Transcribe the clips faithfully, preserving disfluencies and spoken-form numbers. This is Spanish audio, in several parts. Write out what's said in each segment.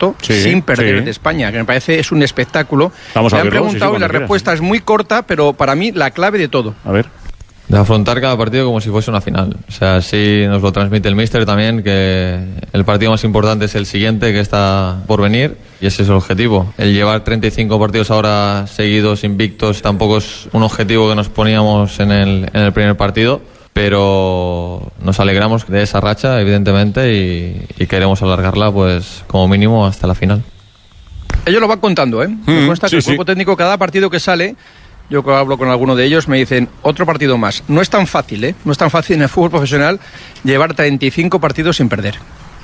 corto, sí, sin perder sí. de España, que me parece es un espectáculo. Vamos me a han verlo, preguntado sí, sí, y la quieras, respuesta sí. es muy corta, pero para mí la clave de todo. A ver. De afrontar cada partido como si fuese una final. O sea, así nos lo transmite el míster también, que el partido más importante es el siguiente, que está por venir, y ese es el objetivo. El llevar treinta y cinco partidos ahora seguidos, invictos, tampoco es un objetivo que nos poníamos en el, en el primer partido, pero nos alegramos de esa racha, evidentemente, y, y queremos alargarla, pues, como mínimo hasta la final. Ellos lo van contando, ¿eh? Me Mm, consta sí, que el sí. cuerpo técnico, cada partido que sale, yo que hablo con alguno de ellos, me dicen, otro partido más. No es tan fácil, ¿eh? No es tan fácil en el fútbol profesional llevar treinta y cinco partidos sin perder.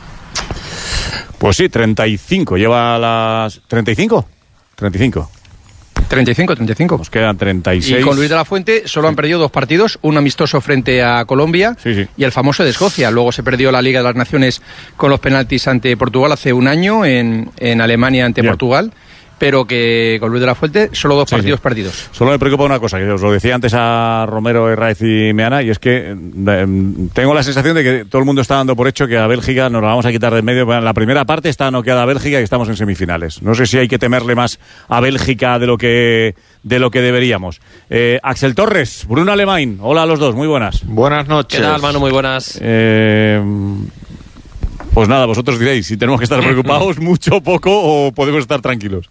Pues sí, treinta y cinco. Lleva las... ¿treinta y cinco? treinta y cinco. treinta y cinco, treinta y cinco. Nos quedan treinta y seis. Y con Luis de la Fuente solo han perdido dos partidos, un amistoso frente a Colombia Sí, sí. y el famoso de Escocia. Luego se perdió la Liga de las Naciones con los penaltis ante Portugal hace un año en, en Alemania ante Bien. Portugal, pero que con Luis de la Fuente solo dos Sí, partidos sí. perdidos. Solo me preocupa una cosa, que os lo decía antes a Romero, Herráez y Meana, y es que eh, tengo la sensación de que todo el mundo está dando por hecho que a Bélgica nos la vamos a quitar de en medio. En la primera parte está noqueada Bélgica y estamos en semifinales. No sé si hay que temerle más a Bélgica de lo que de lo que deberíamos. Eh, Axel Torres, Bruno Alemán, hola a los dos, muy buenas. Buenas noches. ¿Qué tal, Manu? Muy buenas. Eh, pues nada, vosotros diréis si tenemos que estar preocupados mucho o poco o podemos estar tranquilos.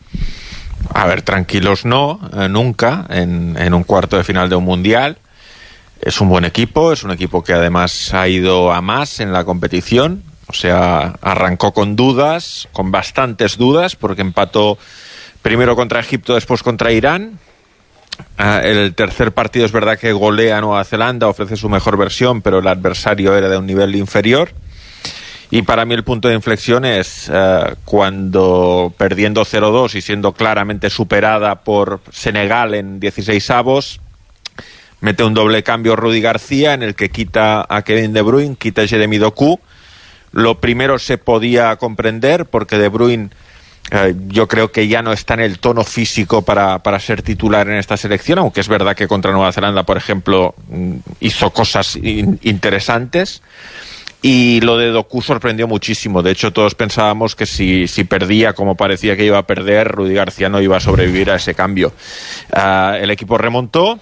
A ver, tranquilos no, eh, nunca, en, en un cuarto de final de un mundial. Es un buen equipo, es un equipo que además ha ido a más en la competición. O sea, arrancó con dudas, con bastantes dudas, porque empató primero contra Egipto, después contra Irán. Uh, el tercer partido es verdad que golea a Nueva Zelanda, ofrece su mejor versión, pero el adversario era de un nivel inferior. Y para mí el punto de inflexión es uh, cuando perdiendo cero dos y siendo claramente superada por Senegal en dieciseisavos, mete un doble cambio Rudy García en el que quita a Kevin De Bruyne, quita a Jeremy Doku. Lo primero se podía comprender porque De Bruyne uh, yo creo que ya no está en el tono físico para, para ser titular en esta selección, aunque es verdad que contra Nueva Zelanda, por ejemplo, hizo cosas in- interesantes. Y lo de Doku sorprendió muchísimo. De hecho, todos pensábamos que si, si perdía, como parecía que iba a perder, Rudy García no iba a sobrevivir a ese cambio. Uh, el equipo remontó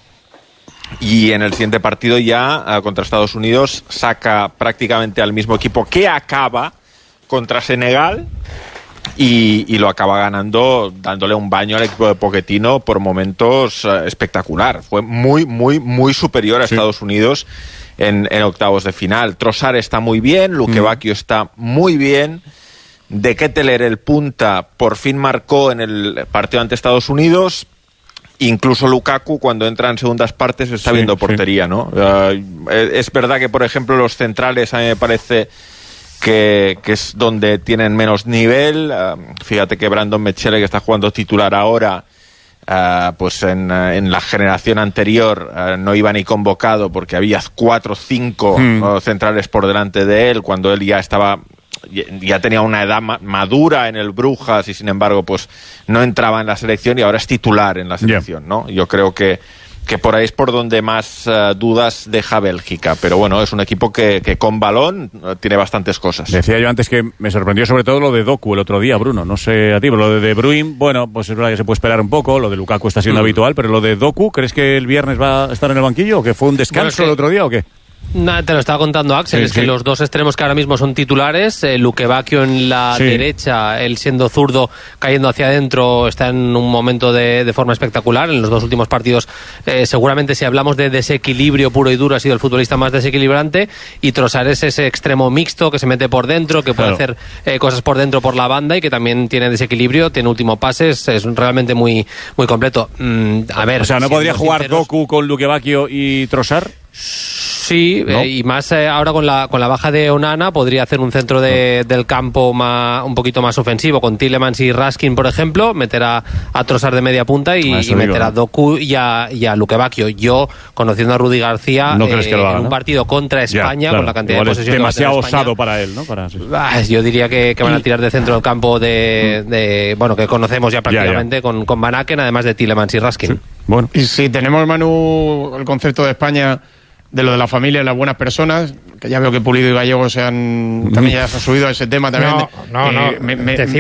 y en el siguiente partido ya, uh, contra Estados Unidos, saca prácticamente al mismo equipo que acaba contra Senegal y, y lo acaba ganando, dándole un baño al equipo de Pochettino por momentos uh, espectacular. Fue muy, muy, muy superior a Sí. Estados Unidos En, en octavos de final. Trossard está muy bien, Luque Bacchio mm. está muy bien, De Ketteler, el punta, por fin marcó en el partido ante Estados Unidos. Incluso Lukaku, cuando entra en segundas partes, está sí, viendo portería, sí. ¿no? Uh, es verdad que, por ejemplo, los centrales a mí me parece que, que es donde tienen menos nivel. Uh, fíjate que Brandon Metzger, que está jugando titular ahora, Uh, pues en, uh, en la generación anterior uh, no iba ni convocado porque había cuatro o cinco hmm. uh, centrales por delante de él cuando él ya estaba ya tenía una edad ma- madura en el Brujas y sin embargo pues no entraba en la selección y ahora es titular en la selección, yeah. ¿no? Yo creo que que por ahí es por donde más uh, dudas deja Bélgica, pero bueno, es un equipo que, que con balón uh, tiene bastantes cosas. Decía yo antes que me sorprendió sobre todo lo de Doku el otro día, Bruno, no sé a ti, pero lo de De Bruyne, bueno, pues es verdad que se puede esperar un poco, lo de Lukaku está siendo mm. habitual, pero lo de Doku, ¿crees que el viernes va a estar en el banquillo o que fue un descanso bueno, es que... el otro día o qué? Nah, te lo estaba contando Axel, sí, es sí. que los dos extremos que ahora mismo son titulares, eh, Luque Bacchio en la sí. derecha, él siendo zurdo, cayendo hacia adentro, está en un momento de, de forma espectacular. En los dos últimos partidos, eh, seguramente si hablamos de desequilibrio puro y duro, ha sido el futbolista más desequilibrante, y Trossard es ese extremo mixto que se mete por dentro, que puede claro. hacer eh, cosas por dentro por la banda y que también tiene desequilibrio, tiene último pase, es, es realmente muy, muy completo. Mm, a ver, o sea, ¿no podría jugar sinceros, Doku con Luque Bacchio y Trossard? Sí, ¿no? eh, y más eh, ahora con la con la baja de Onana podría hacer un centro de, del campo más, un poquito más ofensivo con Tielemans y Raskin, por ejemplo, meter a, a Trossard de media punta y, y meter digo, a Doku y a, y a Luque Bacchio. Yo, conociendo a Rudy García, no eh, crees que lo haga, en un ¿no? partido contra España, ya, claro. con la cantidad Igual de posesión es demasiado que va a tener osado España, para él, ¿no? Para, sí. ah, yo diría que, que van a tirar de centro del campo de, de bueno, que conocemos ya prácticamente, ya, ya. con, con Van Aken, además de Tielemans y Raskin. Sí. Bueno. Y si tenemos, Manu, el concepto de España de lo de la familia y las buenas personas, que ya veo que Pulido y Gallego se han también ya se han subido a ese tema también. No, no, eh, no. Me, me,